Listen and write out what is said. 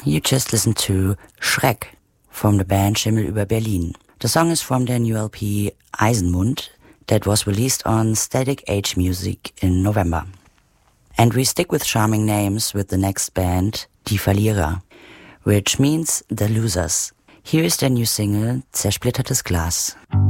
You just listened to Schreck from the band Schimmel über Berlin. The song is from their new LP Eisenmund that was released on Static Age Music in November. And we stick with charming names with the next band, Die Verlierer, which means the losers. Here is their new single, Zersplittertes Glas.